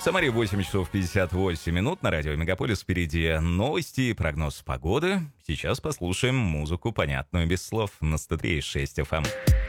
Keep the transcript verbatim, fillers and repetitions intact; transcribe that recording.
В Самаре восемь часов пятьдесят восемь минут. На радио Мегаполис впереди новости и прогноз погоды. Сейчас послушаем музыку, понятную без слов, на сто три и шесть эф эм.